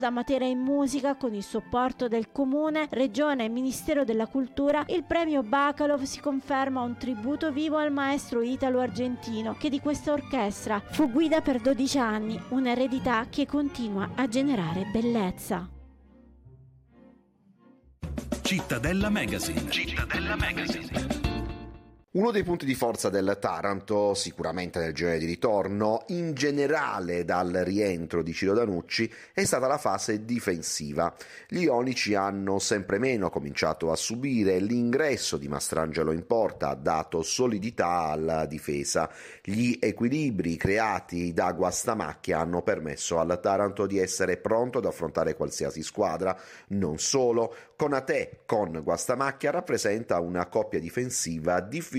Da Matera in Musica, con il supporto del Comune, Regione e Ministero della Cultura, il premio Bacalov si conferma un tributo vivo al maestro italo-argentino che di questa orchestra fu guida per 12 anni, un'eredità che continua a generare bellezza. Cittadella Magazine. Cittadella Magazine. Uno dei punti di forza del Taranto, sicuramente nel girone di ritorno, in generale dal rientro di Ciro Danucci, è stata la fase difensiva. Gli ionici hanno sempre meno cominciato a subire, l'ingresso di Mastrangelo in porta ha dato solidità alla difesa. Gli equilibri creati da Guastamacchia hanno permesso al Taranto di essere pronto ad affrontare qualsiasi squadra. Non solo, Konate con Guastamacchia rappresenta una coppia difensiva difficilmente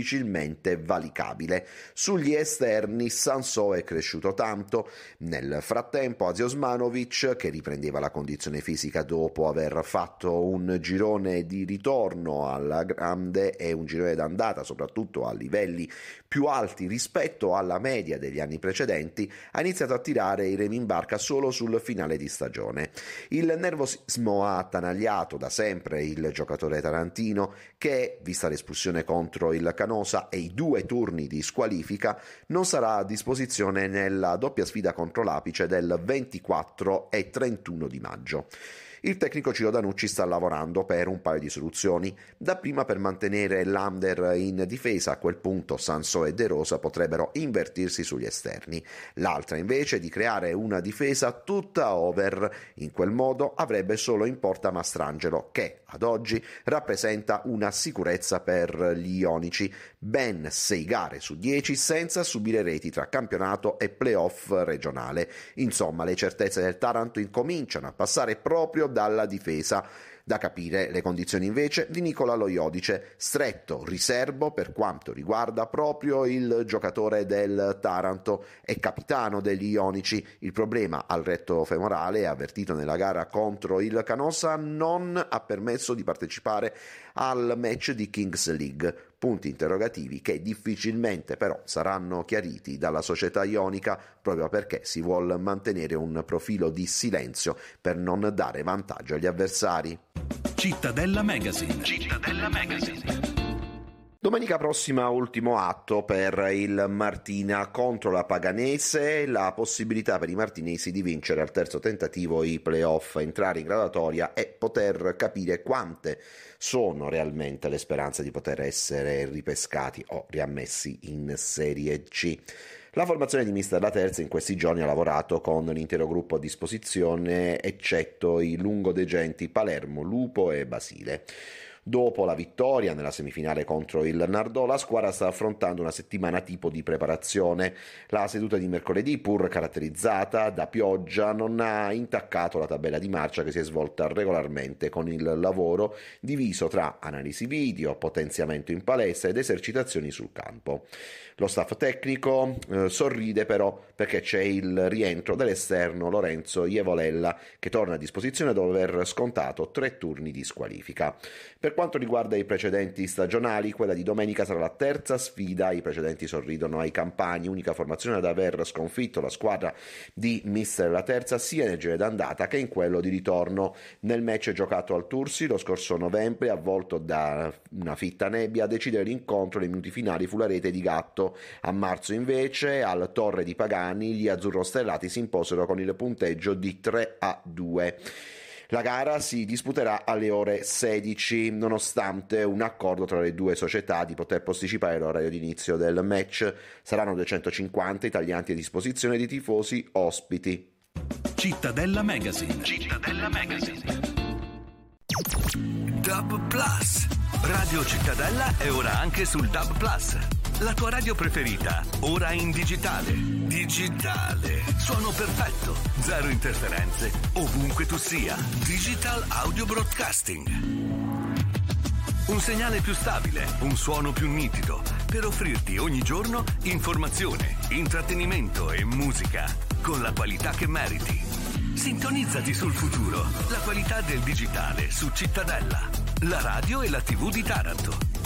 valicabile. Sugli esterni Sansò è cresciuto tanto. Nel frattempo Azio Osmanovic, che riprendeva la condizione fisica dopo aver fatto un girone di ritorno alla grande e un girone d'andata soprattutto a livelli più alti rispetto alla media degli anni precedenti, ha iniziato a tirare i remi in barca solo sul finale di stagione. Il nervosismo ha attanagliato da sempre il giocatore tarantino che, vista l'espulsione contro il Canosa e i 2 turni di squalifica, non sarà a disposizione nella doppia sfida contro l'Apice del 24 e 31 di maggio. Il tecnico Ciro Danucci sta lavorando per un paio di soluzioni. Dapprima per mantenere l'Under in difesa, a quel punto Sansò e De Rosa potrebbero invertirsi sugli esterni. L'altra invece di creare una difesa tutta over, in quel modo avrebbe solo in porta Mastrangelo che ad oggi rappresenta una sicurezza per gli ionici. Ben 6 gare su 10 senza subire reti tra campionato e playoff regionale. Insomma, le certezze del Taranto incominciano a passare proprio dalla difesa. Da capire le condizioni invece di Nicola Loiodice, stretto riservo per quanto riguarda proprio il giocatore del Taranto e capitano degli ionici. Il problema al retto femorale, avvertito nella gara contro il Canosa, non ha permesso di partecipare al match di Kings League. Punti interrogativi che difficilmente però saranno chiariti dalla società ionica, proprio perché si vuol mantenere un profilo di silenzio per non dare vantaggio agli avversari. Cittadella Magazine. Cittadella Magazine. Domenica prossima ultimo atto per il Martina contro la Paganese, la possibilità per i martinesi di vincere al terzo tentativo i playoff, entrare in graduatoria e poter capire quante sono realmente le speranze di poter essere ripescati o riammessi in Serie C. La formazione di mister La Terza in questi giorni ha lavorato con l'intero gruppo a disposizione, eccetto i lungodegenti Palermo, Lupo e Basile. Dopo la vittoria nella semifinale contro il Nardò, la squadra sta affrontando una settimana tipo di preparazione. La seduta di mercoledì, pur caratterizzata da pioggia, non ha intaccato la tabella di marcia che si è svolta regolarmente con il lavoro diviso tra analisi video, potenziamento in palestra ed esercitazioni sul campo. Lo staff tecnico sorride però perché c'è il rientro dell'esterno Lorenzo Ievolella che torna a disposizione dopo aver scontato 3 turni di squalifica. Per quanto riguarda i precedenti stagionali, quella di domenica sarà la terza sfida. I precedenti sorridono ai campani, unica formazione ad aver sconfitto la squadra di mister La Terza sia nel girone d'andata che in quello di ritorno. Nel match giocato al Tursi lo scorso novembre, avvolto da una fitta nebbia, a decidere l'incontro nei minuti finali fu la rete di Gatto. A marzo invece al Torre di Pagani gli azzurrostellati si imposero con il punteggio di 3-2. La gara si disputerà alle ore 16, nonostante un accordo tra le due società di poter posticipare l'orario di inizio del match. Saranno 250 italiani a disposizione di tifosi ospiti. Cittadella Magazine. Cittadella Magazine. Dub Plus. Radio Cittadella è ora anche sul Dub Plus. La tua radio preferita, ora in digitale. Digitale. Suono perfetto, zero interferenze, ovunque tu sia. Digital Audio Broadcasting. Un segnale più stabile, un suono più nitido, per offrirti ogni giorno informazione, intrattenimento e musica, con la qualità che meriti. Sintonizzati sul futuro, la qualità del digitale su Cittadella, la radio e la TV di Taranto.